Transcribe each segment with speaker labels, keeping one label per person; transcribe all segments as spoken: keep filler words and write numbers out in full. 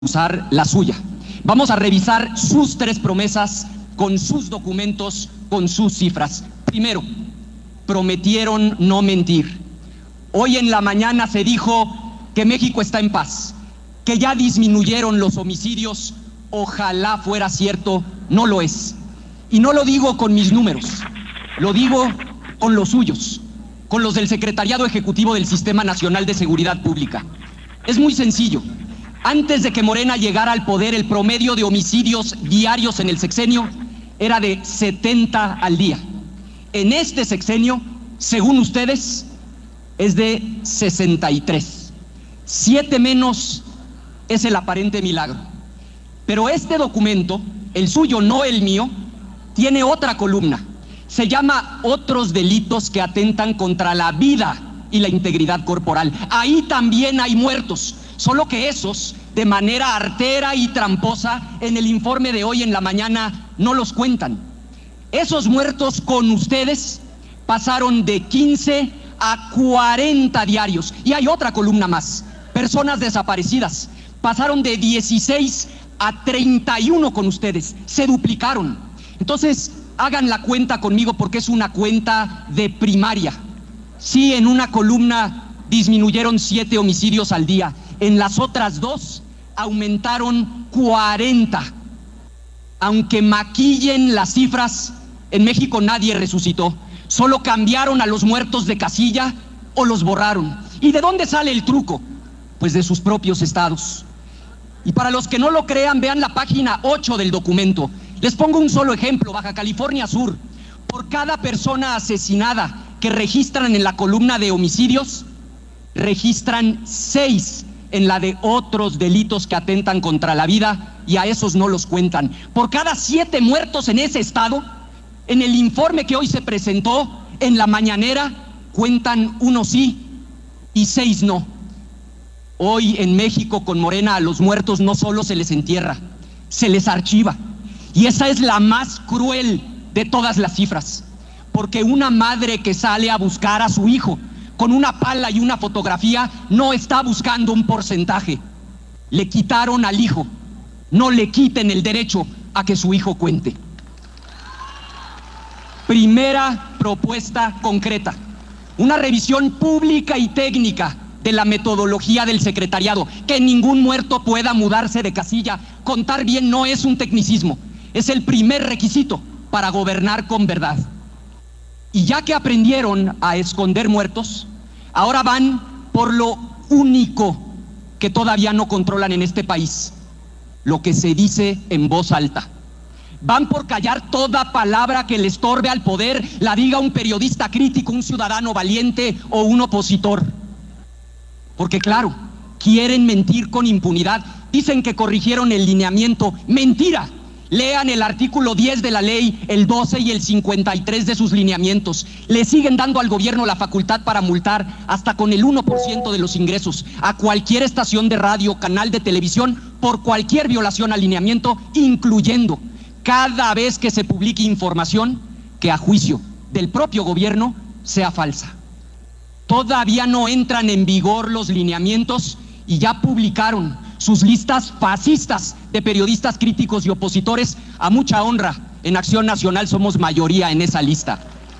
Speaker 1: usar la suya. Vamos a revisar sus tres promesas con sus documentos, con sus cifras. Primero, prometieron no mentir. Hoy en la mañana se dijo que México está en paz, que ya disminuyeron los homicidios. Ojalá fuera cierto, no lo es. Y no lo digo con mis números, lo digo con los suyos, con los del Secretariado Ejecutivo del Sistema Nacional de Seguridad Pública. Es muy sencillo. Antes de que Morena llegara al poder, el promedio de homicidios diarios en el sexenio era de setenta al día. En este sexenio, según ustedes, es de sesenta y tres. Siete menos es el aparente milagro. Pero este documento, el suyo, no el mío, tiene otra columna. Se llama Otros delitos que atentan contra la vida y la integridad corporal. Ahí también hay muertos, solo que esos, de manera artera y tramposa, en el informe de hoy en la mañana no los cuentan. Esos muertos con ustedes pasaron de quince a cuarenta diarios. Y hay otra columna más. Personas desaparecidas pasaron de dieciséis a treinta y uno con ustedes. Se duplicaron. Entonces, hagan la cuenta conmigo porque es una cuenta de primaria. Sí, en una columna disminuyeron siete homicidios al día. En las otras dos aumentaron cuarenta. Aunque maquillen las cifras, en México nadie resucitó. Solo cambiaron a los muertos de casilla o los borraron. ¿Y de dónde sale el truco? Pues de sus propios estados. Y para los que no lo crean, vean la página ocho del documento. Les pongo un solo ejemplo. Baja California Sur. Por cada persona asesinada que registran en la columna de homicidios, registran seis en la de otros delitos que atentan contra la vida, y a esos no los cuentan. Por cada siete muertos en ese estado, en el informe que hoy se presentó en la mañanera, cuentan uno sí y seis no. Hoy en México con Morena a los muertos no solo se les entierra, se les archiva. Y esa es la más cruel de todas las cifras, porque una madre que sale a buscar a su hijo con una pala y una fotografía no está buscando un porcentaje. Le quitaron al hijo, no le quiten el derecho a que su hijo cuente. Primera propuesta concreta, una revisión pública y técnica de la metodología del secretariado, que ningún muerto pueda mudarse de casilla. Contar bien no es un tecnicismo, es el primer requisito para gobernar con verdad. Y ya que aprendieron a esconder muertos, ahora van por lo único que todavía no controlan en este país, lo que se dice en voz alta. Van por callar toda palabra que le estorbe al poder, la diga un periodista crítico, un ciudadano valiente o un opositor. Porque claro, quieren mentir con impunidad. Dicen que corrigieron el lineamiento. ¡Mentira! Lean el artículo diez de la ley, el doce y el cincuenta y tres de sus lineamientos. Le siguen dando al gobierno la facultad para multar hasta con el uno por ciento de los ingresos a cualquier estación de radio, canal de televisión, por cualquier violación al lineamiento, incluyendo cada vez que se publique información que a juicio del propio gobierno sea falsa. Todavía no entran en vigor los lineamientos y ya publicaron sus listas fascistas de periodistas críticos y opositores. A mucha honra, en Acción Nacional somos mayoría en esa lista.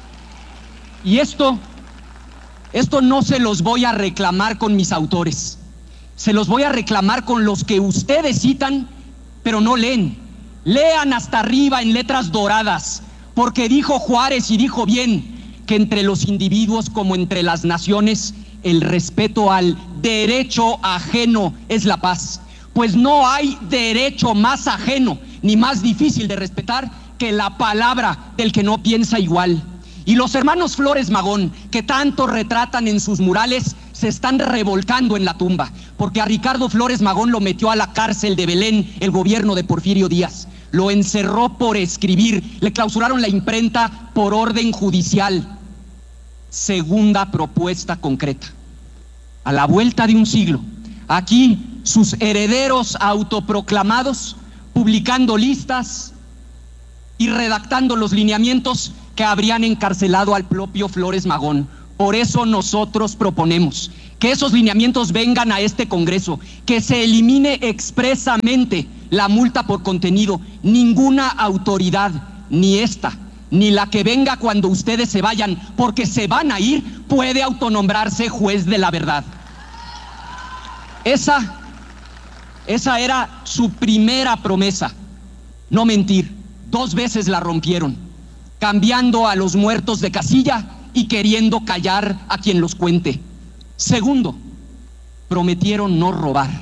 Speaker 1: Y esto, esto no se los voy a reclamar con mis autores, se los voy a reclamar con los que ustedes citan, pero no leen. Lean hasta arriba en letras doradas, porque dijo Juárez, y dijo bien, que entre los individuos como entre las naciones, el respeto al derecho ajeno es la paz. Pues no hay derecho más ajeno ni más difícil de respetar que la palabra del que no piensa igual. Y los hermanos Flores Magón, que tanto retratan en sus murales, se están revolcando en la tumba, porque a Ricardo Flores Magón lo metió a la cárcel de Belén el gobierno de Porfirio Díaz. Lo encerró por escribir, le clausuraron la imprenta por orden judicial. Segunda propuesta concreta. A la vuelta de un siglo, aquí sus herederos autoproclamados, publicando listas y redactando los lineamientos que habrían encarcelado al propio Flores Magón. Por eso nosotros proponemos que esos lineamientos vengan a este Congreso, que se elimine expresamente la multa por contenido. Ninguna autoridad, ni esta, ni la que venga cuando ustedes se vayan, porque se van a ir, puede autonombrarse juez de la verdad. Esa, esa era su primera promesa, no mentir. Dos veces la rompieron, cambiando a los muertos de casilla y queriendo callar a quien los cuente. Segundo, prometieron no robar.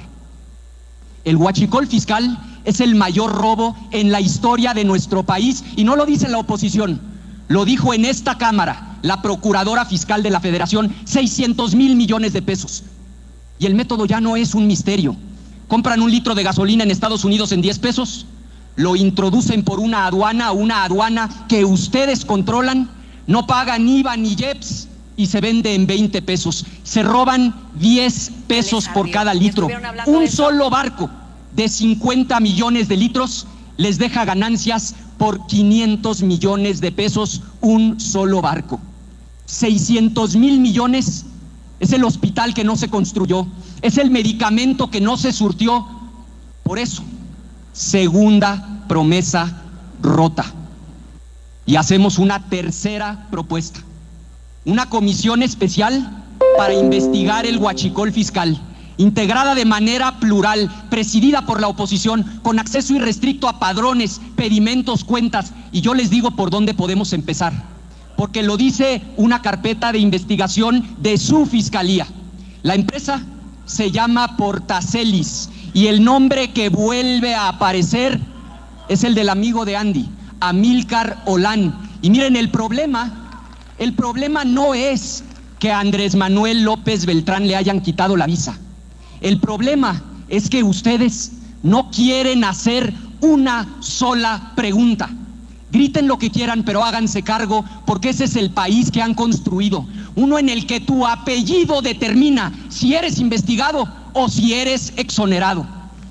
Speaker 1: El huachicol fiscal es el mayor robo en la historia de nuestro país, y no lo dice la oposición, lo dijo en esta Cámara la Procuradora Fiscal de la Federación: seiscientos mil millones de pesos. Y el método ya no es un misterio. Compran un litro de gasolina en Estados Unidos en diez pesos, lo introducen por una aduana, una aduana que ustedes controlan, no pagan I V A ni I E P S y se vende en veinte pesos. Se roban diez pesos por cada litro. Un solo barco de cincuenta millones de litros les deja ganancias por quinientos millones de pesos, un solo barco. seiscientos mil millones es el hospital que no se construyó, es el medicamento que no se surtió. Por eso, segunda promesa rota. Y hacemos una tercera propuesta: una comisión especial para investigar el huachicol fiscal, integrada de manera plural, presidida por la oposición, con acceso irrestricto a padrones, pedimentos, cuentas. Y yo les digo por dónde podemos empezar, porque lo dice una carpeta de investigación de su fiscalía. La empresa se llama Portacelis y el nombre que vuelve a aparecer es el del amigo de Andy, Amílcar Olán. Y miren, el problema, el problema no es que a Andrés Manuel López Beltrán le hayan quitado la visa. El problema es que ustedes no quieren hacer una sola pregunta. Griten lo que quieran, pero háganse cargo, porque ese es el país que han construido. Uno en el que tu apellido determina si eres investigado o si eres exonerado.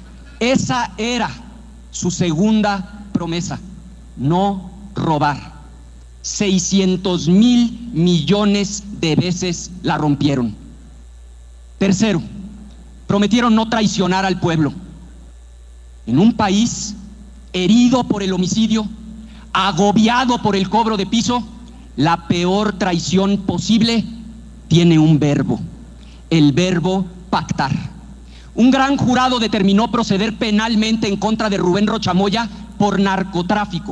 Speaker 1: Esa era su segunda promesa: no robar. seiscientos mil millones de veces la rompieron. Tercero, prometieron no traicionar al pueblo. En un país herido por el homicidio, agobiado por el cobro de piso, la peor traición posible tiene un verbo: el verbo pactar. Un gran jurado determinó proceder penalmente en contra de Rubén Rocha Moya por narcotráfico.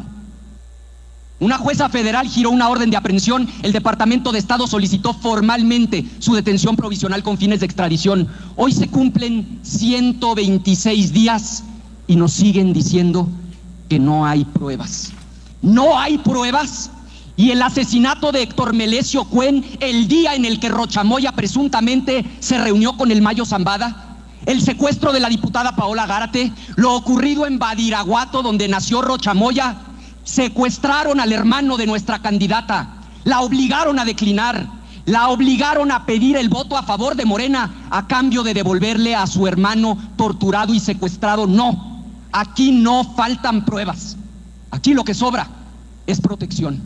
Speaker 1: Una jueza federal giró una orden de aprehensión. El Departamento de Estado solicitó formalmente su detención provisional con fines de extradición. Hoy se cumplen ciento veintiséis días y nos siguen diciendo que no hay pruebas. No hay pruebas. Y el asesinato de Héctor Melesio Cuen, el día en el que Rocha Moya presuntamente se reunió con el Mayo Zambada, el secuestro de la diputada Paola Gárate, lo ocurrido en Badiraguato, donde nació Rocha Moya. Secuestraron al hermano de nuestra candidata, la obligaron a declinar, la obligaron a pedir el voto a favor de Morena a cambio de devolverle a su hermano torturado y secuestrado. No, aquí no faltan pruebas, aquí lo que sobra es protección.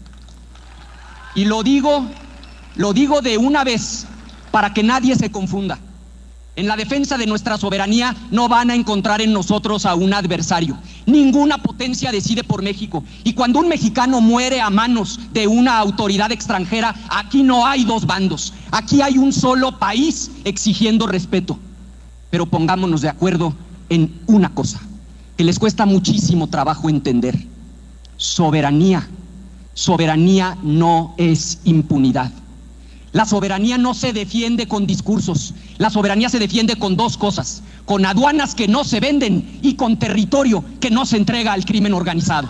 Speaker 1: Y lo digo, lo digo de una vez para que nadie se confunda. En la defensa de nuestra soberanía no van a encontrar en nosotros a un adversario. Ninguna potencia decide por México. Y cuando un mexicano muere a manos de una autoridad extranjera, aquí no hay dos bandos. Aquí hay un solo país exigiendo respeto. Pero pongámonos de acuerdo en una cosa que les cuesta muchísimo trabajo entender: soberanía. Soberanía no es impunidad. La soberanía no se defiende con discursos. La soberanía se defiende con dos cosas: con aduanas que no se venden y con territorio que no se entrega al crimen organizado.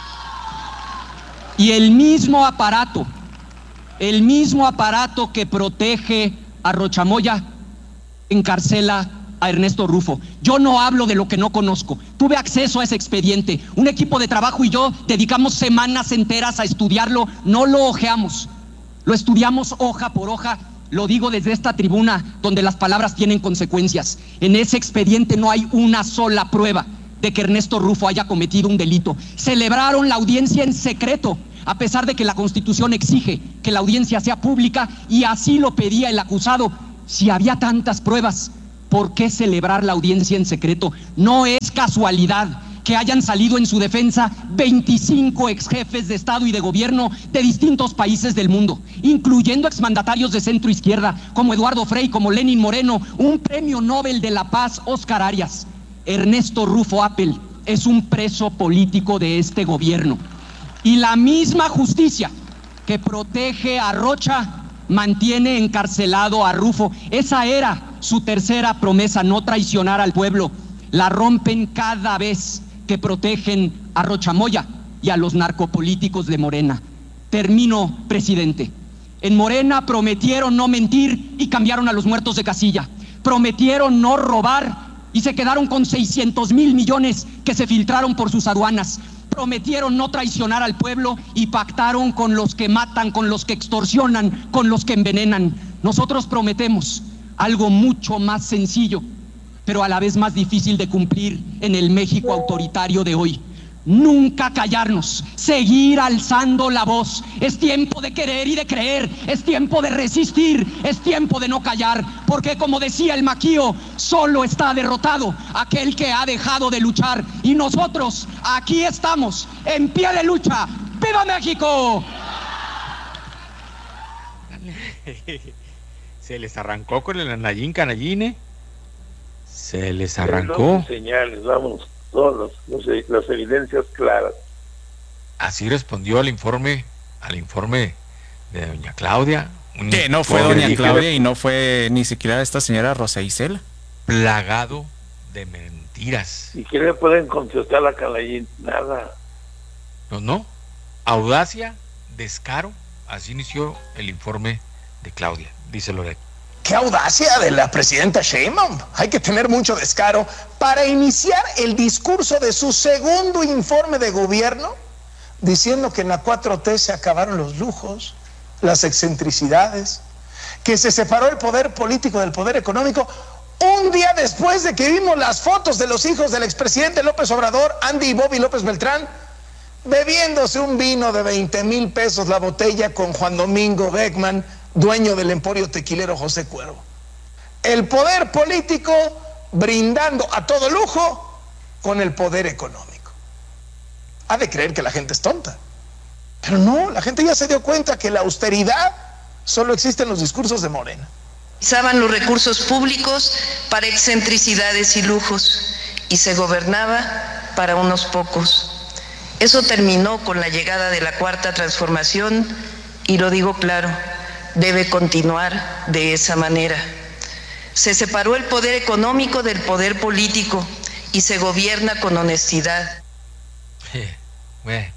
Speaker 1: Y el mismo aparato, el mismo aparato que protege a Rocha Moya, encarcela a Ernesto Rufo. Yo no hablo de lo que no conozco. Tuve acceso a ese expediente. Un equipo de trabajo y yo dedicamos semanas enteras a estudiarlo. No lo ojeamos. Lo estudiamos hoja por hoja. Lo digo desde esta tribuna donde las palabras tienen consecuencias. En ese expediente no hay una sola prueba de que Ernesto Rufo haya cometido un delito. Celebraron la audiencia en secreto, a pesar de que la Constitución exige que la audiencia sea pública, y así lo pedía el acusado. Si había tantas pruebas, ¿por qué celebrar la audiencia en secreto? No es casualidad que hayan salido en su defensa veinticinco ex jefes de Estado y de gobierno de distintos países del mundo, incluyendo exmandatarios de centro izquierda, como Eduardo Frei, como Lenín Moreno, un premio Nobel de la Paz, Óscar Arias. Ernesto Rufo Appel es un preso político de este gobierno. Y la misma justicia que protege a Rocha mantiene encarcelado a Rufo. Esa era su tercera promesa, no traicionar al pueblo. La rompen cada vez que protegen a Rocha Moya y a los narcopolíticos de Morena. Termino, presidente. En Morena prometieron no mentir y cambiaron a los muertos de casilla. Prometieron no robar y se quedaron con seiscientos mil millones que se filtraron por sus aduanas. Prometieron no traicionar al pueblo y pactaron con los que matan, con los que extorsionan, con los que envenenan. Nosotros prometemos algo mucho más sencillo, pero a la vez más difícil de cumplir en el México autoritario de hoy. Nunca callarnos, seguir alzando la voz. Es tiempo de querer y de creer, es tiempo de resistir, es tiempo de no callar, porque como decía el Maquío, solo está derrotado aquel que ha dejado de luchar. Y nosotros aquí estamos, en pie de lucha. ¡Viva México!
Speaker 2: Se les arrancó con el Anayín Canallín, se les arrancó.
Speaker 3: Señales, vamos. Todas las, las evidencias claras.
Speaker 2: Así respondió al informe, al informe de doña Claudia.
Speaker 4: Que no fue doña Claudia y no fue ni siquiera esta señora Rosa Isela.
Speaker 2: Plagado de mentiras.
Speaker 3: ¿Y qué le pueden contestar a Canallín? Nada.
Speaker 2: No, no. Audacia, descaro, así inició el informe de Claudia, dice Loret.
Speaker 5: ¡Qué audacia de la presidenta Sheinbaum! Hay que tener mucho descaro para iniciar el discurso de su segundo informe de gobierno diciendo que en la cuatro T se acabaron los lujos, las excentricidades, que se separó el poder político del poder económico, un día después de que vimos las fotos de los hijos del expresidente López Obrador, Andy y Bobby López Beltrán, bebiéndose un vino de veinte mil pesos la botella con Juan Domingo Beckman, dueño del emporio tequilero José Cuervo. El poder político brindando a todo lujo con el poder económico. Ha de creer que la gente es tonta, pero no, la gente ya se dio cuenta que la austeridad solo existe en los discursos de Morena.
Speaker 6: Utilizaban los recursos públicos para excentricidades y lujos y se gobernaba para unos pocos. Eso terminó con la llegada de la Cuarta Transformación y lo digo claro, debe continuar de esa manera. Se separó el poder económico del poder político y se gobierna con honestidad.
Speaker 2: Bueno,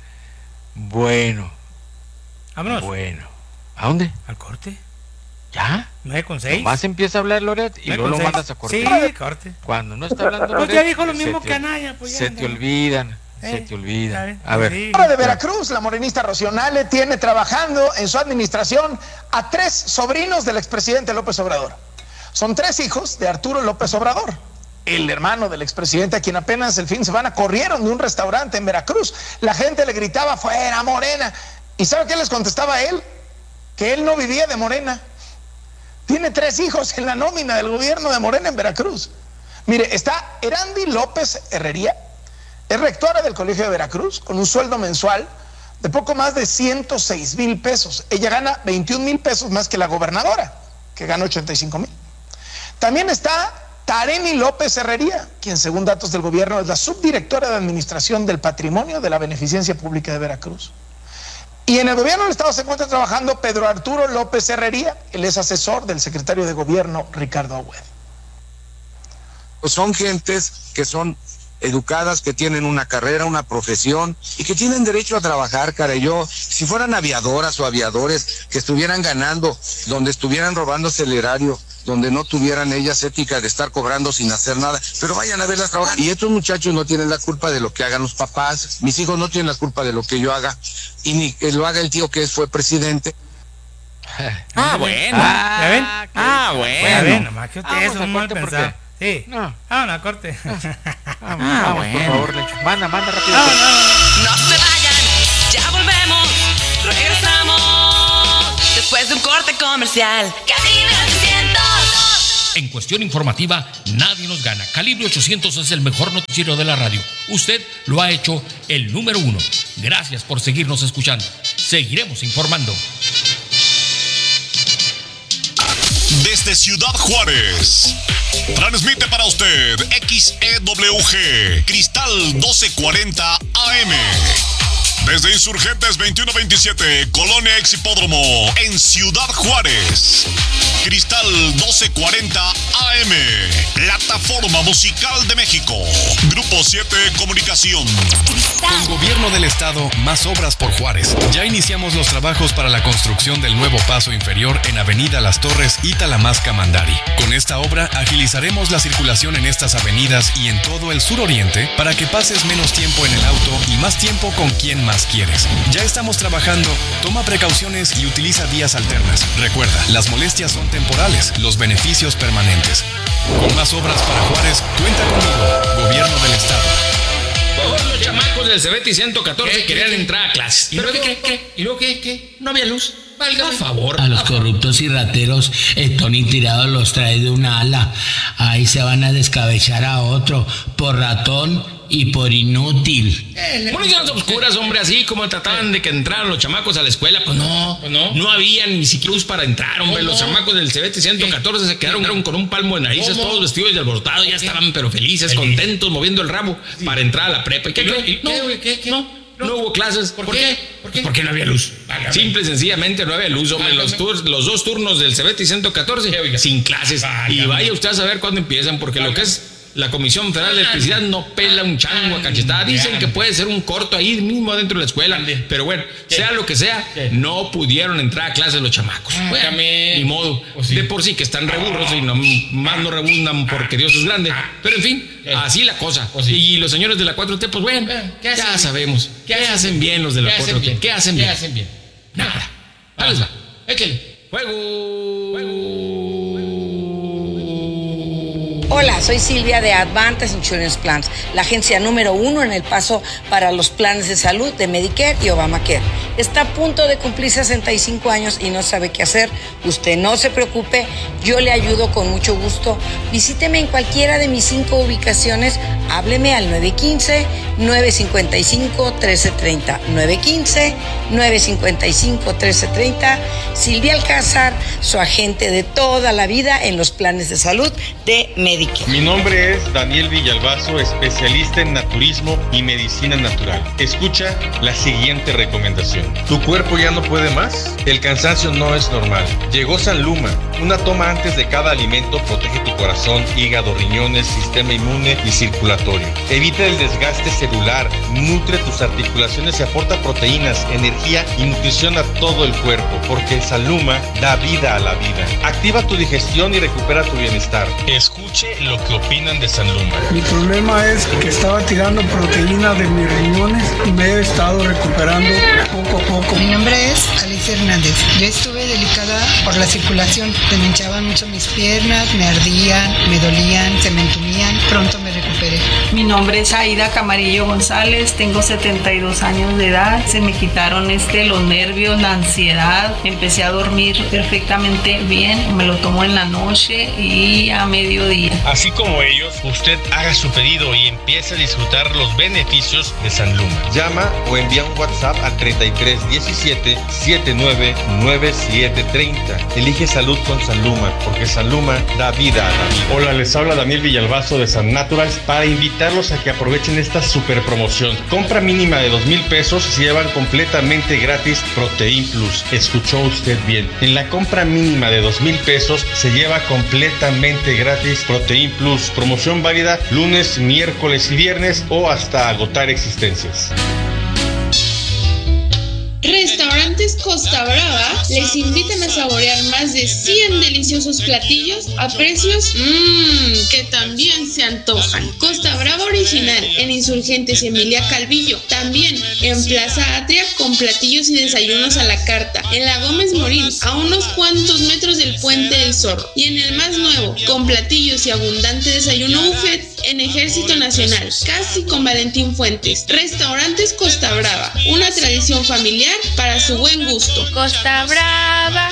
Speaker 2: bueno,
Speaker 7: vámonos.
Speaker 2: Bueno, ¿a dónde?
Speaker 7: ¿Al corte?
Speaker 2: ¿Ya?
Speaker 7: nueve con seis.
Speaker 2: Más empieza a hablar Loret y luego lo mandas a cortar.
Speaker 7: Sí, corte.
Speaker 2: Cuando no está hablando
Speaker 7: Loret. Pues ya dijo lo mismo que Anaya. Pues
Speaker 2: se te olvidan.
Speaker 7: Eh,
Speaker 2: se te olvida.
Speaker 7: Sí,
Speaker 2: a ver.
Speaker 7: sí.
Speaker 5: Ahora de Veracruz, la morenista Rocío Nale tiene trabajando en su administración a tres sobrinos del expresidente López Obrador. Son tres hijos de Arturo López Obrador, el hermano del expresidente, a quien apenas el fin de semana corrieron de un restaurante en Veracruz. La gente le gritaba fuera Morena. ¿Y sabe qué les contestaba él? Que él no vivía de Morena. Tiene tres hijos en la nómina del gobierno de Morena en Veracruz. Mire, está Erandi López Herrería. Es rectora del Colegio de Veracruz, con un sueldo mensual de poco más de ciento seis mil pesos. Ella gana veintiún mil pesos más que la gobernadora, que gana ochenta y cinco mil. También está Tareni López Herrería, quien según datos del gobierno es la subdirectora de Administración del Patrimonio de la Beneficencia Pública de Veracruz. Y en el gobierno del Estado se encuentra trabajando Pedro Arturo López Herrería, él es asesor del secretario de Gobierno Ricardo Agüed.
Speaker 8: Pues son gentes que son educadas, que tienen una carrera, una profesión y que tienen derecho a trabajar, cara. Yo, si fueran aviadoras o aviadores que estuvieran ganando, donde estuvieran robándose el erario, donde no tuvieran ellas ética de estar cobrando sin hacer nada, pero vayan a verlas trabajar. Y estos muchachos no tienen la culpa de lo que hagan los papás, mis hijos no tienen la culpa de lo que yo haga, y ni que lo haga el tío que fue presidente.
Speaker 4: Ah, bueno.
Speaker 7: Ah, ¿ya ven?
Speaker 4: Ah, bueno.
Speaker 7: Ya ven, nomás que ustedes
Speaker 2: Vamos
Speaker 7: son
Speaker 2: a
Speaker 7: mal
Speaker 2: corte,
Speaker 7: pensados. Sí.
Speaker 2: No.
Speaker 7: Ah, una corte.
Speaker 2: Vamos,
Speaker 4: Ah,
Speaker 2: vamos,
Speaker 4: bueno.
Speaker 2: por favor, Lecho. Manda, manda rápido.
Speaker 7: No, no.
Speaker 9: No se vayan, ya volvemos, regresamos después de un corte comercial. Cabina ciento
Speaker 10: En cuestión informativa, nadie nos gana. Calibre ochocientos es el mejor noticiero de la radio. Usted lo ha hecho el número uno. Gracias por seguirnos escuchando. Seguiremos informando.
Speaker 11: Desde Ciudad Juárez, transmite para usted X E W G, Cristal doce cuarenta A M. Desde Insurgentes veintiuno veintisiete, Colonia Ex Hipódromo, en Ciudad Juárez. Cristal doce cuarenta A M, Plataforma Musical de México. Grupo siete Comunicación.
Speaker 12: Con Gobierno del Estado, más obras por Juárez. Ya iniciamos los trabajos para la construcción del nuevo paso inferior en Avenida Las Torres y Talamasca Mandari. Con esta obra agilizaremos la circulación en estas avenidas y en todo el suroriente para que pases menos tiempo en el auto y más tiempo con quien más quieres. Ya estamos trabajando, toma precauciones y utiliza vías alternas. Recuerda, las molestias son temporales, los beneficios permanentes. Con más obras para Juárez, cuenta conmigo, Gobierno del Estado.
Speaker 10: Todos los chamacos del Cebeti ciento catorce
Speaker 7: ¿Qué?
Speaker 10: querían
Speaker 7: ¿Qué?
Speaker 10: entrar a clases.
Speaker 7: ¿Y
Speaker 10: ¿Pero
Speaker 7: luego
Speaker 10: qué, qué? ¿Y luego qué? ¿Qué? No había luz. Válgame. Por favor.
Speaker 13: A los corruptos y rateros, Tony Tirado los trae de una ala. Ahí se van a descabechar a otro por ratón y por inútil.
Speaker 10: Eh, Municiones obscuras, hombre, así como trataban de que entraran los chamacos a la escuela, pues no,
Speaker 7: Pues no.
Speaker 10: no había ni siquiera luz para entrar, hombre.
Speaker 7: ¿Cómo?
Speaker 10: Los chamacos del Cebeti ciento catorce se quedaron
Speaker 7: Sí.
Speaker 10: con un palmo de narices,
Speaker 7: ¿Cómo?
Speaker 10: todos vestidos y alborotados, ya estaban pero felices, contentos, moviendo el rabo para entrar a la prepa. ¿Y qué
Speaker 7: ¿Y
Speaker 10: creen?
Speaker 7: qué,
Speaker 10: No,
Speaker 7: güey? ¿Qué, qué?
Speaker 10: no, no hubo clases.
Speaker 7: ¿Por
Speaker 10: ¿Por
Speaker 7: qué?
Speaker 10: qué?
Speaker 7: ¿Por qué?
Speaker 10: Porque no había luz.
Speaker 7: Válgame.
Speaker 10: Simple y sencillamente no había luz, hombre. Los,
Speaker 7: Válgame.
Speaker 10: tur- los dos turnos del Cebeti ciento catorce
Speaker 7: ¿Qué, oiga?
Speaker 10: sin clases.
Speaker 7: Válgame.
Speaker 10: Y vaya usted a saber cuándo empiezan, porque lo que es la Comisión Federal de Electricidad no pela un chango a cachetada. Dicen que puede ser un corto ahí mismo dentro de la escuela. Pero bueno, sea lo que sea, no pudieron entrar a clases los chamacos. Bueno, ni modo. De por sí que están reburros y no, más no rebundan porque Dios es grande. Pero en fin, así la cosa. Y los señores de la cuatro T, pues bueno, ya sabemos. ¿Qué hacen bien los de la cuatro T? ¿Qué hacen bien?
Speaker 7: ¿Qué hacen bien?
Speaker 10: Nada. Ahí les va.
Speaker 7: Échale.
Speaker 10: Fuego. Fuego.
Speaker 14: Hola, soy Silvia de Advantage Insurance Plans, la agencia número uno en El Paso para los planes de salud de Medicare y Obamacare. Está a punto de cumplir sesenta y cinco años y no sabe qué hacer. Usted no se preocupe, yo le ayudo con mucho gusto. Visíteme en cualquiera de mis cinco ubicaciones. Hábleme al nueve uno cinco, nueve cinco cinco, uno tres tres cero. nueve uno cinco, nueve cinco cinco, uno tres tres cero. Silvia Alcázar, su agente de toda la vida en los planes de salud de Medicare.
Speaker 15: Mi nombre es Daniel Villalbazo, especialista en naturismo y medicina natural. Escucha la siguiente recomendación. ¿Tu cuerpo ya no puede más? El cansancio no es normal. Llegó Sanluma. Una toma antes de cada alimento protege tu corazón, hígado, riñones, sistema inmune y circulatorio. Evita el desgaste celular, nutre tus articulaciones y aporta proteínas, energía y nutrición a todo el cuerpo, porque Sanluma da vida a la vida. Activa tu digestión y recupera tu bienestar. Escuche lo que opinan de Sanluma.
Speaker 16: Mi problema es que estaba tirando proteína de mis riñones y me he estado recuperando poco a poco.
Speaker 17: Mi nombre es Alicia Hernández. Yo estuve delicada por la circulación. Se me hinchaban mucho mis piernas, me ardían, me dolían, se me entumían. Pronto me recuperé.
Speaker 18: Mi nombre es Aida Camarillo González, tengo setenta y dos años de edad. Se me quitaron este, los nervios, la ansiedad. Empecé a dormir perfectamente bien. Me lo tomo en la noche y a mediodía.
Speaker 15: Así como ellos, usted haga su pedido y empiece a disfrutar los beneficios de Sanluma. Llama o envía un WhatsApp al treinta y tres diecisiete setenta y nueve noventa y siete treinta. Elige salud con Sanluma, porque Sanluma da vida a la vida. Hola, les habla Daniel Villalbazo de San Naturals para invitarlos a que aprovechen esta super promoción. Compra mínima de dos mil pesos y se llevan completamente gratis Protein Plus. Escuchó usted bien. En la compra mínima de dos mil pesos se lleva completamente gratis Protein Plus. Promoción válida lunes, miércoles y viernes o hasta agotar existencias.
Speaker 19: Restaurantes Costa Brava les invitan a saborear más de cien deliciosos platillos a precios mmm, que también se antojan. Costa Brava original en Insurgentes y Emilia Calvillo. También en Plaza Atria con platillos y desayunos a la carta. En la Gómez Morín, a unos cuantos metros del Puente del Zorro. Y en el más nuevo, con platillos y abundante desayuno buffet en Ejército Nacional, casi con Valentín Fuentes. Restaurantes Costa Brava, una tradición familiar para su buen gusto.
Speaker 20: Costa Brava.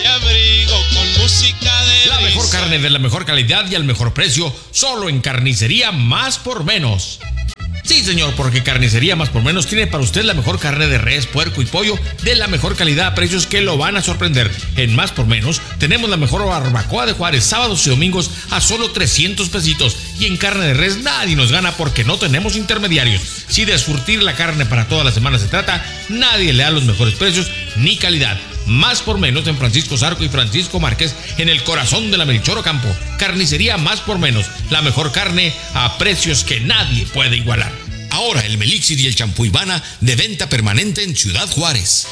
Speaker 10: La mejor carne de la mejor calidad y al mejor precio, solo en Carnicería Más por Menos. Sí, señor, porque Carnicería Más por Menos tiene para usted la mejor carne de res, puerco y pollo de la mejor calidad a precios que lo van a sorprender. En Más por Menos tenemos la mejor barbacoa de Juárez, sábados y domingos a solo trescientos pesitos. Y en carne de res nadie nos gana porque no tenemos intermediarios. Si de surtir la carne para toda la semana se trata, nadie le da los mejores precios ni calidad. Más por Menos en Francisco Zarco y Francisco Márquez, en el corazón de la Melchor Ocampo. Carnicería Más por Menos, la mejor carne a precios que nadie puede igualar.
Speaker 21: Ahora el Melixir y el champú Ivana de venta permanente en Ciudad Juárez.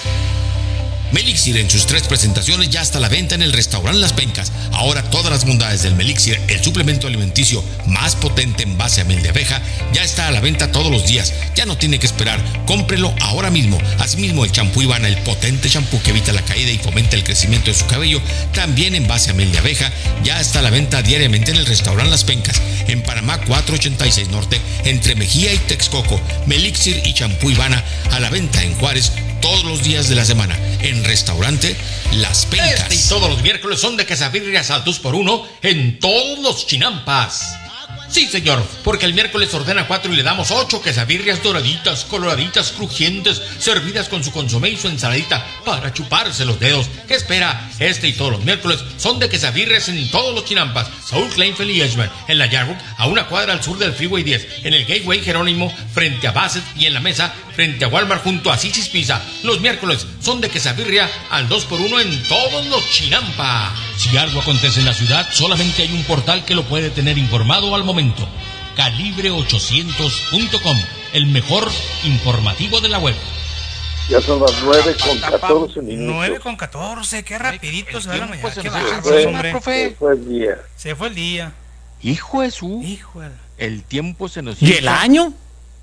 Speaker 21: Melixir en sus tres presentaciones ya está a la venta en el restaurante Las Pencas. Ahora todas las bondades del Melixir, el suplemento alimenticio más potente en base a miel de abeja, ya está a la venta todos los días. Ya no tiene que esperar, cómprelo ahora mismo. Asimismo el champú Ivana, el potente champú que evita la caída y fomenta el crecimiento de su cabello, también en base a miel de abeja, ya está a la venta diariamente en el restaurante Las Pencas, en Panamá cuatrocientos ochenta y seis Norte, entre Mejía y Texcoco. Melixir y champú Ivana a la venta en Juárez todos los días de la semana, en restaurante Las Pencas.
Speaker 10: Este y todos los miércoles son de quesadillas al dos por uno en todos los chinampas. Sí, señor, porque el miércoles ordena cuatro y le damos ocho quesadillas doraditas, coloraditas, crujientes, servidas con su consomé y su ensaladita para chuparse los dedos. ¿Qué espera? Este y todos los miércoles son de quesadillas en todos los chinampas. Saúl Kleinfeld y Edgeman, en la Yarbook, a una cuadra al sur del Freeway diez, en el Gateway Jerónimo, frente a Bassett, y en la Mesa, frente a Walmart, junto a Sisis Pizza. Los miércoles son de quesadilla al dos por uno en todos los chinampas. Si algo acontece en la ciudad, solamente hay un portal que lo puede tener informado al momento. Calibre ochocientos punto com, el mejor informativo de la web.
Speaker 3: Ya son las nueve con catorce minutos.
Speaker 7: nueve con catorce, qué rapidito se va la mañana. Qué
Speaker 3: fue,
Speaker 7: hombre.
Speaker 3: Se fue el día.
Speaker 7: Se fue el día.
Speaker 2: Hijo de su.
Speaker 7: Hijo de...
Speaker 2: El tiempo se nos...
Speaker 4: ¿Y el año?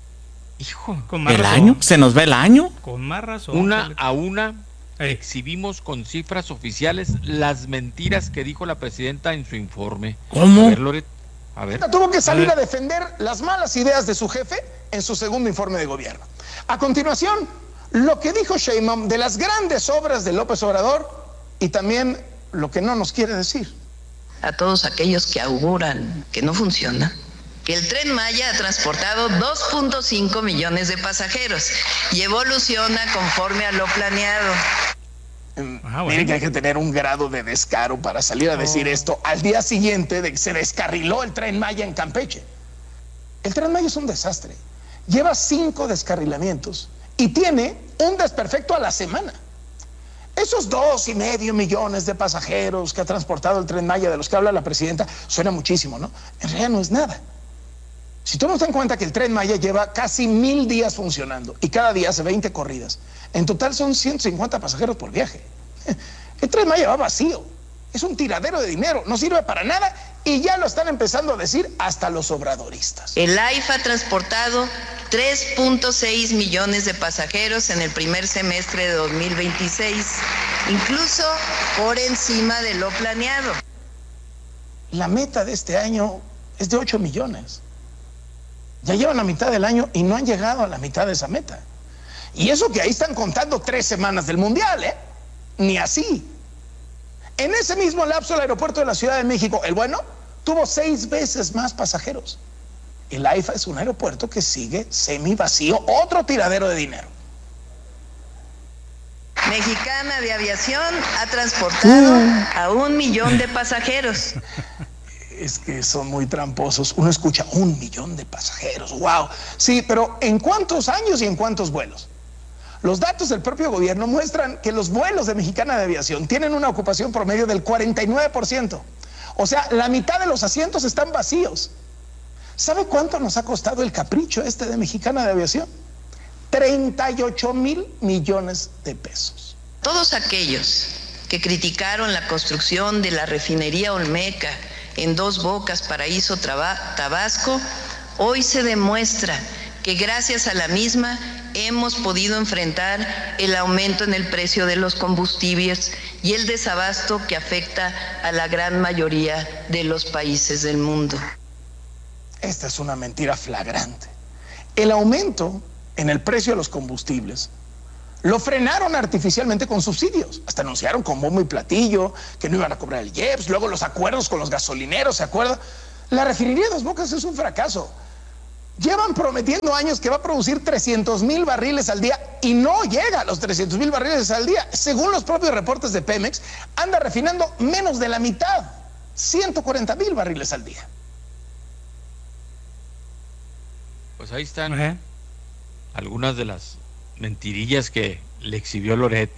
Speaker 2: Hijo.
Speaker 7: Con más
Speaker 4: ¿El
Speaker 7: razón.
Speaker 4: año? ¿Se nos va el año?
Speaker 7: Con más razón.
Speaker 2: Una a una exhibimos con cifras oficiales las mentiras que dijo la presidenta en su informe.
Speaker 4: ¿Cómo?
Speaker 2: A ver, Loret, a ver.
Speaker 5: Tuvo que salir a defender las malas ideas de su jefe en su segundo informe de gobierno. A continuación, lo que dijo Sheinbaum de las grandes obras de López Obrador y también lo que no nos quiere decir.
Speaker 6: A todos aquellos que auguran que no funciona, que el Tren Maya ha transportado dos punto cinco millones de pasajeros y evoluciona conforme a lo planeado.
Speaker 5: Ah, bueno. Miren que hay que tener un grado de descaro para salir a decir oh. esto al día siguiente de que se descarriló el Tren Maya en Campeche. El Tren Maya es un desastre. Lleva cinco descarrilamientos y tiene un desperfecto a la semana. Esos dos y medio millones de pasajeros que ha transportado el Tren Maya de los que habla la presidenta, suena muchísimo, ¿no? En realidad no es nada. Si tomamos en cuenta que el Tren Maya lleva casi mil días funcionando y cada día hace veinte corridas, en total son ciento cincuenta pasajeros por viaje. El Tren Maya va vacío, es un tiradero de dinero, no sirve para nada y ya lo están empezando a decir hasta los obradoristas.
Speaker 6: El A I F A ha transportado tres punto seis millones de pasajeros en el primer semestre de dos mil veintiséis, incluso por encima de lo planeado.
Speaker 5: La meta de este año es de ocho millones. Ya llevan la mitad del año y no han llegado a la mitad de esa meta. Y eso que ahí están contando tres semanas del Mundial, ¿eh? Ni así. En ese mismo lapso, el aeropuerto de la Ciudad de México, el bueno, tuvo seis veces más pasajeros. El A I F A es un aeropuerto que sigue semi vacío, otro tiradero de dinero.
Speaker 6: Mexicana de Aviación ha transportado uh. a un millón de pasajeros.
Speaker 5: Es que son muy tramposos. Uno escucha un millón de pasajeros, wow. Sí, pero ¿en cuántos años y en cuántos vuelos? Los datos del propio gobierno muestran que los vuelos de Mexicana de Aviación tienen una ocupación promedio del cuarenta y nueve por ciento. O sea, la mitad de los asientos están vacíos. ¿Sabe cuánto nos ha costado el capricho este de Mexicana de Aviación? treinta y ocho mil millones de pesos.
Speaker 6: Todos aquellos que criticaron la construcción de la refinería Olmeca en Dos Bocas, Paraíso, Tabasco, hoy se demuestra que gracias a la misma hemos podido enfrentar el aumento en el precio de los combustibles y el desabasto que afecta a la gran mayoría de los países del mundo.
Speaker 5: Esta es una mentira flagrante. El aumento en el precio de los combustibles lo frenaron artificialmente con subsidios. Hasta anunciaron con bombo y platillo que no iban a cobrar el I E P S, luego los acuerdos con los gasolineros, ¿se acuerdan? La refinería de Dos Bocas es un fracaso. Llevan prometiendo años que va a producir trescientos mil barriles al día y no llega a los trescientos mil barriles al día. Según los propios reportes de Pemex, anda refinando menos de la mitad, ciento cuarenta mil barriles al día.
Speaker 2: Pues ahí están ¿Eh? algunas de las mentirillas que le exhibió Loret.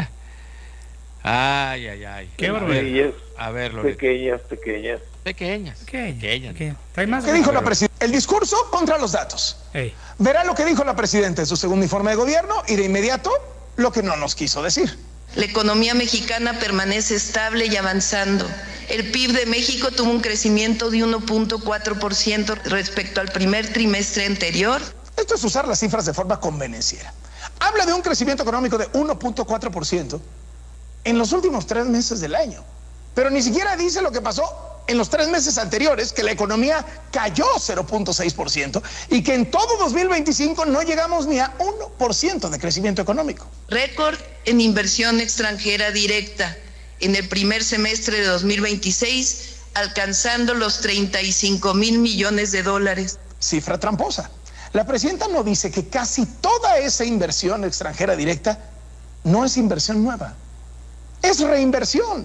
Speaker 2: Ay, ay, ay.
Speaker 3: Qué barbaridad.
Speaker 2: A ver, Loret.
Speaker 3: Pequeñas, pequeñas.
Speaker 2: Pequeñas.
Speaker 7: Pequeñas.
Speaker 2: Pequeñas.
Speaker 5: ¿Qué dijo la presidenta? El discurso contra los datos. Hey. Verá lo que dijo la presidenta en su segundo informe de gobierno y de inmediato lo que no nos quiso decir.
Speaker 6: La economía mexicana permanece estable y avanzando. El P I B de México tuvo un crecimiento de uno punto cuatro por ciento respecto al primer trimestre anterior.
Speaker 5: Esto es usar las cifras de forma convenenciera. Habla de un crecimiento económico de uno punto cuatro por ciento en los últimos tres meses del año, pero ni siquiera dice lo que pasó en los tres meses anteriores, que la economía cayó cero punto seis por ciento y que en todo dos mil veinticinco no llegamos ni a uno por ciento de crecimiento económico.
Speaker 6: Récord en inversión extranjera directa en el primer semestre de dos mil veintiséis, alcanzando los treinta y cinco mil millones de dólares.
Speaker 5: Cifra tramposa. La presidenta no dice que casi toda esa inversión extranjera directa no es inversión nueva, es reinversión.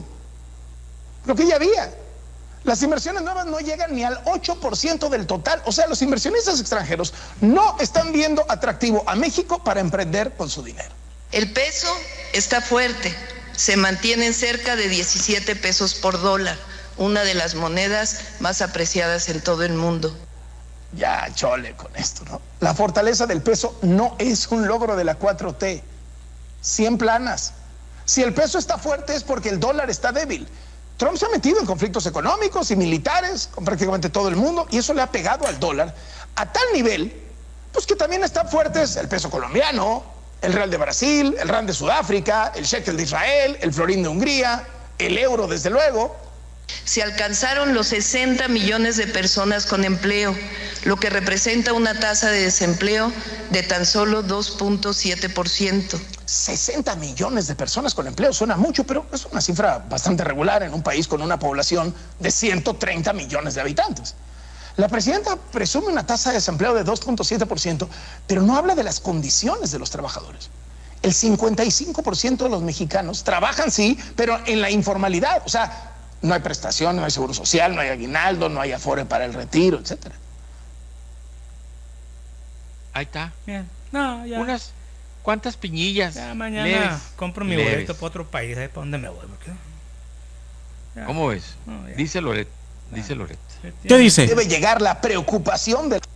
Speaker 5: Lo que ya había. Las inversiones nuevas no llegan ni al ocho por ciento del total. O sea, los inversionistas extranjeros no están viendo atractivo a México para emprender con su dinero.
Speaker 6: El peso está fuerte. Se mantiene en cerca de diecisiete pesos por dólar, una de las monedas más apreciadas en todo el mundo.
Speaker 5: Ya, chole con esto, ¿no? La fortaleza del peso no es un logro de la cuatro T. cien planas. Si el peso está fuerte es porque el dólar está débil. Trump se ha metido en conflictos económicos y militares con prácticamente todo el mundo y eso le ha pegado al dólar a tal nivel, pues que también están fuertes el peso colombiano, el real de Brasil, el rand de Sudáfrica, el shekel de Israel, el florín de Hungría, el euro desde luego.
Speaker 6: Se alcanzaron los sesenta millones de personas con empleo, lo que representa una tasa de desempleo de tan solo dos punto siete por ciento.
Speaker 5: sesenta millones de personas con empleo suena mucho, pero es una cifra bastante regular en un país con una población de ciento treinta millones de habitantes. La presidenta presume una tasa de desempleo de dos punto siete por ciento, pero no habla de las condiciones de los trabajadores. El cincuenta y cinco por ciento de los mexicanos trabajan, sí, pero en la informalidad. O sea, no hay prestación, no hay seguro social, no hay aguinaldo, no hay afore para el retiro, etcétera.
Speaker 2: Ahí está.
Speaker 7: Bien. No, ya.
Speaker 2: Unas cuantas piñillas.
Speaker 7: Ya mañana
Speaker 2: leves,
Speaker 7: compro mi
Speaker 2: leves.
Speaker 7: boleto para otro país, ¿sabes para dónde me voy?
Speaker 2: Ya. ¿Cómo ves? No, dice Loret. Dice Loret.
Speaker 4: ¿Qué dice?
Speaker 5: Debe llegar la preocupación de...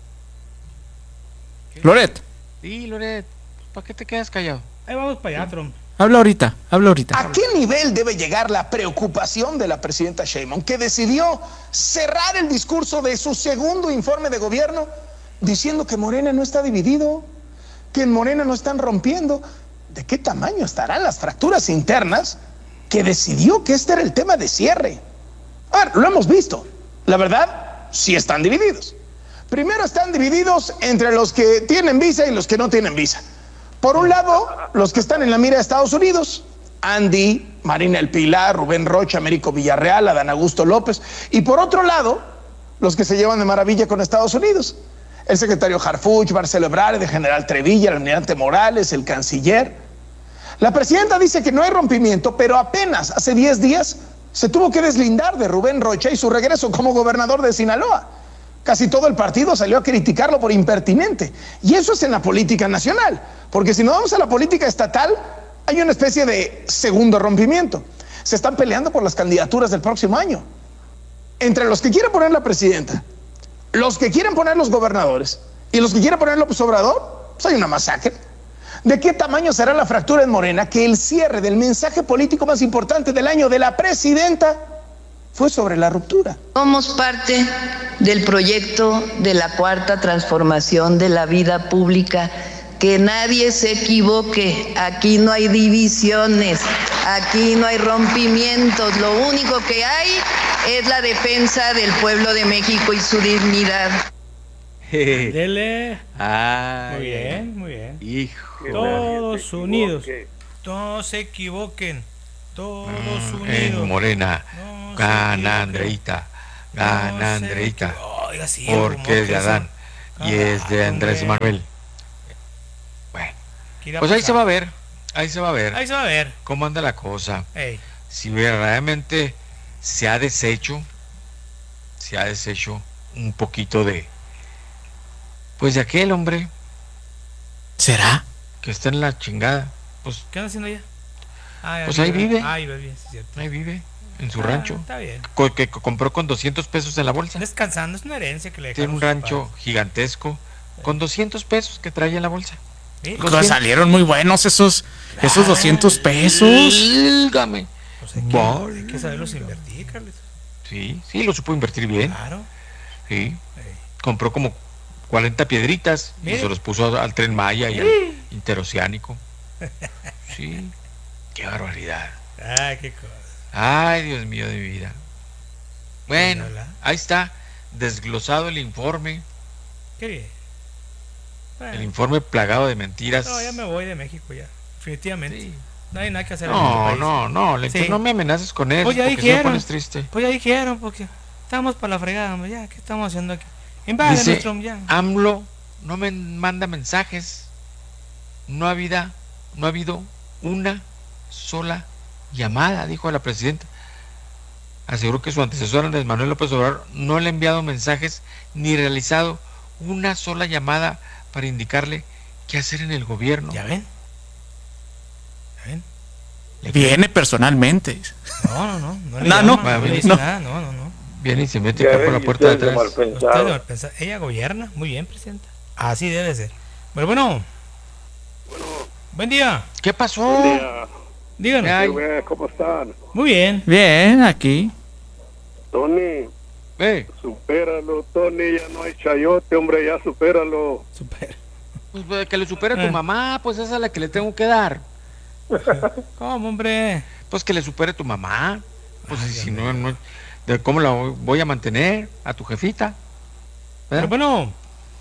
Speaker 4: Loret.
Speaker 2: Sí, Loret. ¿Para qué te quedas callado?
Speaker 7: Ahí vamos para allá, Trump.
Speaker 4: Habla ahorita, habla ahorita.
Speaker 5: ¿A qué nivel debe llegar la preocupación de la presidenta Sheinbaum, que decidió cerrar el discurso de su segundo informe de gobierno diciendo que Morena no está dividido, que en Morena no están rompiendo? ¿De qué tamaño estarán las fracturas internas que decidió que este era el tema de cierre? A ver, lo hemos visto. La verdad, sí están divididos. Primero están divididos entre los que tienen visa y los que no tienen visa. Por un lado, los que están en la mira de Estados Unidos, Andy, Marina El Pilar, Rubén Rocha, Américo Villarreal, Adán Augusto López. Y por otro lado, los que se llevan de maravilla con Estados Unidos, el secretario Harfuch, Marcelo Ebrard, el general Trevilla, el almirante Morales, el canciller. La presidenta dice que no hay rompimiento, pero apenas hace diez días se tuvo que deslindar de Rubén Rocha y su regreso como gobernador de Sinaloa. Casi todo el partido salió a criticarlo por impertinente. Y eso es en la política nacional. Porque si nos vamos a la política estatal, hay una especie de segundo rompimiento. Se están peleando por las candidaturas del próximo año. Entre los que quieren poner la presidenta, los que quieren poner los gobernadores y los que quieren poner López Obrador, pues hay una masacre. ¿De qué tamaño será la fractura en Morena que el cierre del mensaje político más importante del año de la presidenta fue sobre la ruptura?
Speaker 6: Somos parte del proyecto de la cuarta transformación de la vida pública. Que nadie se equivoque, aquí no hay divisiones, aquí no hay rompimientos, lo único que hay es la defensa del pueblo de México y su dignidad.
Speaker 7: Dele.
Speaker 2: Ay,
Speaker 7: Muy bien, muy bien.
Speaker 2: Hijo.
Speaker 7: Todos unidos. No se equivoquen. Todos unidos.
Speaker 2: En Morena.
Speaker 7: No
Speaker 2: Gana Andreita. Gana
Speaker 7: No se
Speaker 2: Andreita.
Speaker 7: equivo- Oiga, sí,
Speaker 2: Porque es de
Speaker 7: rumor que
Speaker 2: Adán.
Speaker 7: eso-
Speaker 2: Y es de Andrés
Speaker 7: hombre.
Speaker 2: Manuel. Bueno.
Speaker 7: ¿Qué irá a
Speaker 2: Pues ahí
Speaker 7: pasar?
Speaker 2: se va a ver. Ahí se va a ver.
Speaker 7: Ahí se va a ver.
Speaker 2: Cómo anda la cosa.
Speaker 7: Ey.
Speaker 2: Si verdaderamente se ha deshecho. Se ha deshecho un poquito de. Pues de aquel hombre.
Speaker 4: ¿Será?
Speaker 2: Que está en la chingada. Pues,
Speaker 7: ¿Qué anda haciendo allá? Ah,
Speaker 2: pues ahí vive.
Speaker 7: Ahí vive, bien, sí, es cierto.
Speaker 2: Ahí vive. En su
Speaker 7: Ah,
Speaker 2: rancho.
Speaker 7: Está bien.
Speaker 2: Co- que co- compró con doscientos pesos en la bolsa.
Speaker 7: Descansando, es una herencia que le
Speaker 2: Tiene
Speaker 7: dejaron
Speaker 2: un
Speaker 7: sus
Speaker 2: rancho
Speaker 7: padres.
Speaker 2: gigantesco con doscientos pesos que trae en la bolsa.
Speaker 7: Sí.
Speaker 4: Pues salieron muy buenos esos, esos doscientos pesos.
Speaker 2: Dígame.
Speaker 7: Pues hay,
Speaker 2: Vale.
Speaker 7: que, hay que saberlos invertir, Carlos.
Speaker 2: Sí, sí, lo supo invertir bien.
Speaker 7: Claro.
Speaker 2: Sí. Compró como cuarenta piedritas y
Speaker 7: Mire.
Speaker 2: se los puso al Tren Maya y al
Speaker 7: Sí.
Speaker 2: Interoceánico. Sí. Qué barbaridad.
Speaker 7: Ah, qué cosa.
Speaker 2: Ay, Dios mío de mi vida. Bueno,
Speaker 7: Hola.
Speaker 2: ahí está desglosado el informe.
Speaker 7: Qué bien. Bueno.
Speaker 2: El informe plagado de mentiras.
Speaker 7: No, ya me voy de México ya. Definitivamente. No hay nada que hacer en
Speaker 2: No,
Speaker 7: este país.
Speaker 2: no, no, le-
Speaker 7: Sí.
Speaker 2: no me amenaces con eso,
Speaker 7: Pues ya
Speaker 2: porque si me
Speaker 7: dijeron.
Speaker 2: pones triste.
Speaker 7: Pues ya dijeron, porque estamos para la fregada, hombre. Ya, ¿qué estamos haciendo aquí? Invaden
Speaker 2: Dice,
Speaker 7: nuestro ya.
Speaker 2: AMLO no me manda mensajes. No ha habido, no ha habido una sola llamada, dijo la presidenta. Aseguró que su antecesor Andrés Manuel López Obrador no le ha enviado mensajes ni realizado una sola llamada para indicarle qué hacer en el gobierno.
Speaker 7: ¿Ya ven? ¿Ya ven?
Speaker 4: Viene personalmente.
Speaker 7: No, no, no. No, le
Speaker 4: No,
Speaker 7: llama,
Speaker 4: no,
Speaker 7: no le dice
Speaker 4: no.
Speaker 7: nada, no, no, no.
Speaker 2: Viene y se mete
Speaker 3: Ya
Speaker 2: acá por
Speaker 3: ven,
Speaker 2: la
Speaker 3: y
Speaker 2: puerta de
Speaker 3: ustedes de
Speaker 2: atrás.
Speaker 3: mal pensados.
Speaker 7: Usted mal pensa- Ella gobierna muy bien, presidenta. Así debe ser. Pero bueno. Buen día.
Speaker 2: ¿Qué pasó?
Speaker 3: Buen día.
Speaker 7: Díganos.
Speaker 2: Ay.
Speaker 3: Sí, güey, ¿cómo están?
Speaker 7: Muy bien.
Speaker 4: Bien, aquí.
Speaker 3: Tony,
Speaker 2: Eh,
Speaker 3: supéralo, Tony, ya no hay chayote, hombre, ya supéralo.
Speaker 7: Super.
Speaker 2: pues, pues, que le supere a
Speaker 7: Eh.
Speaker 2: tu mamá, pues esa es la que le tengo que dar.
Speaker 7: ¿Cómo, hombre?
Speaker 2: Pues que le supere tu mamá. Pues y si no, no, ¿de ¿cómo la voy- voy a mantener? A tu jefita.
Speaker 7: Pero
Speaker 2: ¿verdad?
Speaker 7: bueno.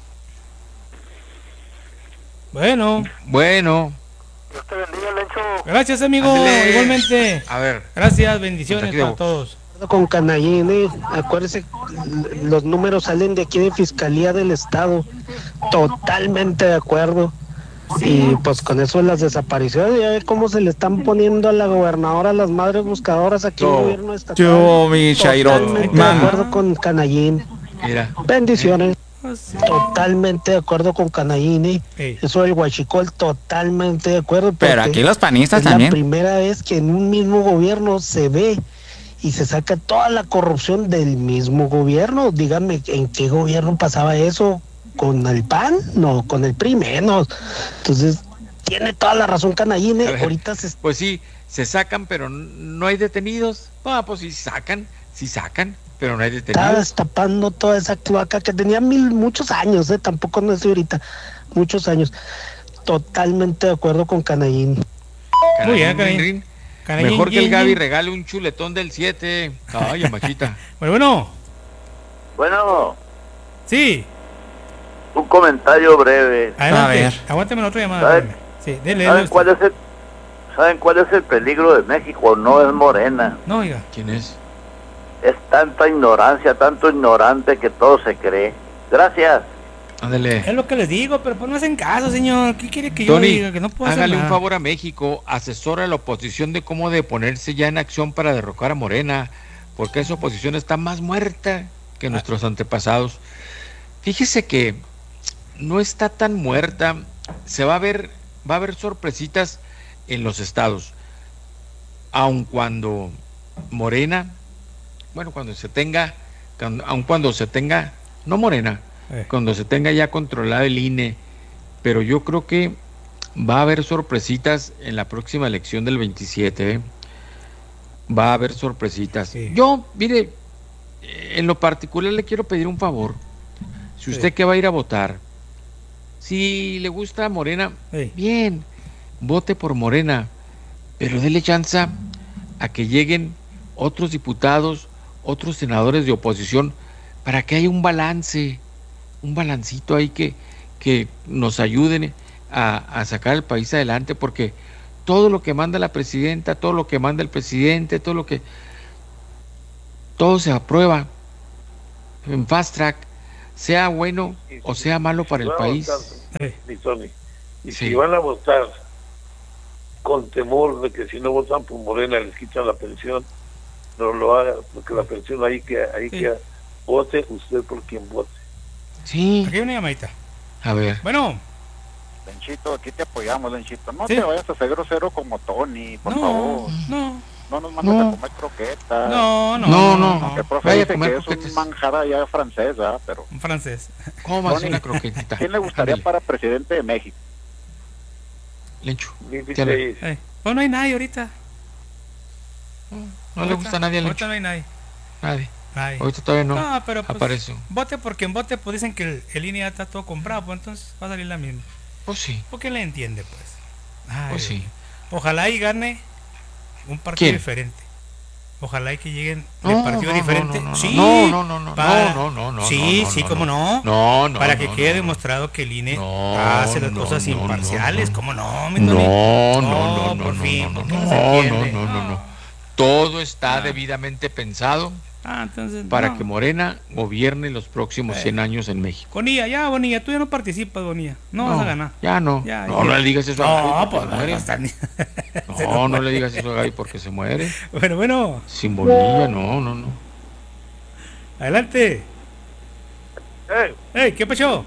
Speaker 7: Bueno.
Speaker 2: Bueno,
Speaker 3: Dios te bendiga, Lencho.
Speaker 7: Gracias, amigo.
Speaker 2: Ándele.
Speaker 7: Igualmente.
Speaker 2: a ver.
Speaker 7: Gracias, bendiciones
Speaker 2: Aquí de-
Speaker 7: para todos.
Speaker 1: Con Canallín, eh. Acuérdese, los números salen de aquí de Fiscalía del Estado. Totalmente de acuerdo. Y pues con eso de las desapariciones, ya ve cómo se le están poniendo a la gobernadora las madres buscadoras aquí en el
Speaker 2: Yo-
Speaker 1: gobierno estatal.
Speaker 4: Yo, mi Chairot.
Speaker 1: Totalmente de
Speaker 4: Man.
Speaker 1: acuerdo con Canallín.
Speaker 2: Mira.
Speaker 1: Bendiciones.
Speaker 7: Pues,
Speaker 1: Totalmente de acuerdo con Canallini.
Speaker 7: Sí.
Speaker 1: Eso del huachicol, totalmente de acuerdo.
Speaker 4: Pero
Speaker 1: porque
Speaker 4: aquí los panistas
Speaker 1: es
Speaker 4: también.
Speaker 1: la primera vez que en un mismo gobierno se ve y se saca toda la corrupción del mismo gobierno. Dígame, ¿en qué gobierno pasaba eso? ¿Con el P A N? No, con el P R I menos. Entonces, tiene toda la razón Canallini.
Speaker 2: A ver,
Speaker 1: Ahorita se
Speaker 2: Pues sí, se sacan, pero no hay detenidos. Ah, pues sí sacan, sí sacan, pero no hay
Speaker 1: está
Speaker 2: detenidos.
Speaker 1: destapando toda esa cloaca que tenía mil, muchos años, ¿eh? Tampoco no es de ahorita, muchos años. Totalmente de acuerdo con Canallini.
Speaker 7: Muy bien,
Speaker 2: Canallín,
Speaker 7: Canallín.
Speaker 2: rin, rin.
Speaker 7: Canallín,
Speaker 2: Mejor que el
Speaker 7: yin,
Speaker 2: Gaby
Speaker 7: yin.
Speaker 2: regale un chuletón del siete. Ay, machita.
Speaker 7: Bueno, bueno.
Speaker 3: Bueno,
Speaker 7: Sí.
Speaker 3: un comentario breve.
Speaker 7: Adelante.
Speaker 4: A ver.
Speaker 7: Aguánteme la otra llamada.
Speaker 3: ¿Saben?
Speaker 7: espérame. Sí, dele, dele
Speaker 3: ¿Saben
Speaker 7: usted.
Speaker 3: cuál es el, ¿Saben cuál es el peligro de México? No es Morena.
Speaker 7: No, oiga.
Speaker 2: ¿Quién es?
Speaker 3: Es tanta ignorancia, tanto ignorante que todo se cree. Gracias.
Speaker 2: Ándale.
Speaker 7: Es lo que les digo, pero pues no hacen caso, señor. ¿Qué quiere que yo
Speaker 2: Tony,
Speaker 7: diga? Que no puedo hacer
Speaker 2: hágale un
Speaker 7: nada.
Speaker 2: favor a México, asesora a la oposición de cómo de ponerse ya en acción para derrocar a Morena, porque esa oposición está más muerta que nuestros antepasados. Fíjese que no está tan muerta, se va a ver, va a haber sorpresitas en los estados, aun cuando Morena, bueno, cuando se tenga, cuando- aun cuando se tenga, no Morena,
Speaker 7: Eh.
Speaker 2: cuando se tenga ya controlado el I N E, pero yo creo que va a haber sorpresitas en la próxima elección del veintisiete, ¿eh? Va a haber sorpresitas.
Speaker 7: Sí.
Speaker 2: Yo, mire, eh, en lo particular le quiero pedir un favor. Si usted
Speaker 7: Sí.
Speaker 2: que va a ir a votar, si le gusta Morena,
Speaker 7: Sí.
Speaker 2: bien, vote por Morena, pero dele chance a que lleguen otros diputados, otros senadores de oposición para que haya un balance, un balancito ahí que, que nos ayuden a, a sacar el país adelante, porque todo lo que manda la presidenta, todo lo que manda el presidente, todo lo que... todo se aprueba en fast track, sea bueno o sea malo para el país.
Speaker 8: Mi Tony, y
Speaker 2: Sí.
Speaker 8: si van a votar con temor de que si no votan por Morena les quitan la pensión, no lo hagan, porque la pensión ahí que ahí
Speaker 7: Sí.
Speaker 8: que vote usted por quien vote.
Speaker 2: Sí.
Speaker 7: Aquí hay una llamadita.
Speaker 2: A ver.
Speaker 7: Bueno.
Speaker 22: Lenchito, aquí te apoyamos, Lenchito. No
Speaker 7: Sí.
Speaker 22: te vayas a hacer grosero como Tony, por
Speaker 7: No,
Speaker 22: favor.
Speaker 7: no.
Speaker 22: No nos mandes
Speaker 2: No.
Speaker 22: a comer croquetas.
Speaker 7: No, no,
Speaker 2: No,
Speaker 7: no.
Speaker 2: no.
Speaker 22: El profe
Speaker 2: Vaya a
Speaker 22: dice
Speaker 2: comer
Speaker 22: que es
Speaker 2: croquetas.
Speaker 22: un manjar allá francés, ¿verdad? Pero
Speaker 7: Un francés.
Speaker 2: ¿Cómo va a ser
Speaker 22: Tony,
Speaker 2: una croquetita?
Speaker 22: ¿quién le gustaría
Speaker 2: Ándale.
Speaker 22: para presidente de México?
Speaker 2: Lencho.
Speaker 8: Lili
Speaker 2: Ya le-
Speaker 8: seis.
Speaker 7: Eh, pues no hay nadie ahorita.
Speaker 2: No le gusta a nadie a
Speaker 7: Ahorita
Speaker 2: Lencho.
Speaker 7: no hay nadie.
Speaker 2: Nadie.
Speaker 7: Nadie.
Speaker 2: Ahorita todavía no,
Speaker 7: No, pero pues,
Speaker 2: aparece.
Speaker 7: vote porque en vote pues dicen que el, el I N E ya está todo comprado, pues entonces va a salir la misma.
Speaker 2: Pues sí.
Speaker 7: ¿Por qué le entiende, pues? Ay,
Speaker 2: Pues sí.
Speaker 7: Dios mío. Ojalá y gane un partido
Speaker 2: ¿Quién?
Speaker 7: diferente. Ojalá y que lleguen
Speaker 2: No,
Speaker 7: de partido
Speaker 2: no,
Speaker 7: diferente.
Speaker 2: no, no, no,
Speaker 7: sí,
Speaker 2: no, no, no, no,
Speaker 7: para-
Speaker 2: no, no, no,
Speaker 7: Sí,
Speaker 2: no,
Speaker 7: sí,
Speaker 2: no,
Speaker 7: cómo no.
Speaker 2: no, no,
Speaker 7: Para
Speaker 2: no,
Speaker 7: que
Speaker 2: no,
Speaker 7: quede
Speaker 2: no.
Speaker 7: demostrado que el I N E
Speaker 2: No,
Speaker 7: hace las
Speaker 2: no,
Speaker 7: cosas
Speaker 2: no,
Speaker 7: imparciales.
Speaker 2: no, no.
Speaker 7: ¿Cómo no, mi
Speaker 2: No,
Speaker 7: Tony?
Speaker 2: no, no, no,
Speaker 7: por
Speaker 2: no,
Speaker 7: fin,
Speaker 2: no,
Speaker 7: ¿por qué
Speaker 2: no,
Speaker 7: no se
Speaker 2: no,
Speaker 7: entiende?
Speaker 2: no, no, no. Todo está debidamente pensado
Speaker 7: Ah, entonces,
Speaker 2: para
Speaker 7: no.
Speaker 2: que Morena gobierne los próximos
Speaker 7: Eh.
Speaker 2: cien años en México.
Speaker 7: Bonilla, ya, Bonilla, tú ya no participas, Bonilla. No, vas a ganar.
Speaker 2: Ya no.
Speaker 7: Ya,
Speaker 2: no,
Speaker 7: ya.
Speaker 2: no le digas eso a
Speaker 7: No,
Speaker 2: Gaby
Speaker 7: pues,
Speaker 2: porque se muere.
Speaker 7: no está ni-
Speaker 2: No, no le digas eso a Gaby porque se muere.
Speaker 7: Bueno, bueno.
Speaker 2: Sin Bonilla, no, no, no.
Speaker 7: Adelante.
Speaker 8: Eh,
Speaker 7: Hey, ¿qué pasó?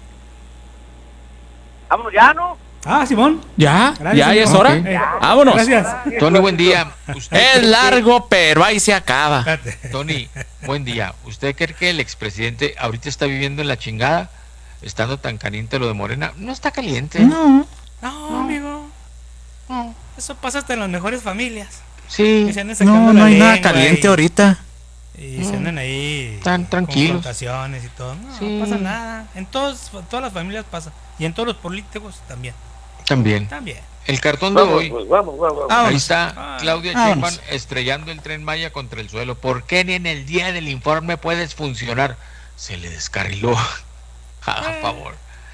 Speaker 3: Vamos ya, ¿no?
Speaker 7: Ah, Simón.
Speaker 4: ¿Ya?
Speaker 7: Gracias,
Speaker 4: ¿Ya, ya es
Speaker 7: Simón.
Speaker 4: hora?
Speaker 7: Ok.
Speaker 4: Vámonos.
Speaker 7: Gracias.
Speaker 2: Tony, buen día. ¿Usted cree
Speaker 4: Es
Speaker 2: que-
Speaker 4: largo, pero ahí se acaba.
Speaker 2: Tony, buen día. ¿Usted cree que el expresidente ahorita está viviendo en la chingada? Estando tan caliente lo de Morena. No está caliente.
Speaker 7: No. No, amigo. No. Eso pasa hasta en las mejores familias.
Speaker 2: Sí.
Speaker 7: Y se andan sacando
Speaker 4: No,
Speaker 7: la
Speaker 4: no hay nada
Speaker 7: lengua
Speaker 4: caliente
Speaker 7: y-
Speaker 4: ahorita.
Speaker 7: Y se andan ahí.
Speaker 2: Tan tranquilos.
Speaker 7: Confrontaciones y todo. No,
Speaker 2: Sí.
Speaker 7: no pasa nada. En todos, todas las familias pasa. Y en todos los políticos también.
Speaker 2: También.
Speaker 7: También.
Speaker 2: El cartón de
Speaker 8: vamos,
Speaker 2: hoy.
Speaker 8: pues, vamos, vamos, vamos.
Speaker 2: Ahí
Speaker 4: Vámonos.
Speaker 2: está
Speaker 7: Ah,
Speaker 2: Claudia
Speaker 4: vámonos.
Speaker 2: Sheinbaum estrellando el Tren Maya contra el suelo. ¿Por qué ni en el día del informe puedes funcionar? Se le descarriló. A
Speaker 7: Eh.
Speaker 2: favor.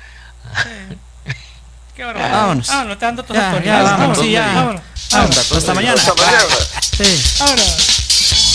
Speaker 7: Qué barbaridad.
Speaker 4: Vámonos.
Speaker 7: Vámonos, te dando todos
Speaker 4: Ya,
Speaker 7: los
Speaker 4: ya, vámonos, sí, ya.
Speaker 7: Vámonos.
Speaker 4: Vámonos. Hasta mañana.
Speaker 8: Hasta mañana.
Speaker 4: Sí.
Speaker 7: Vámonos.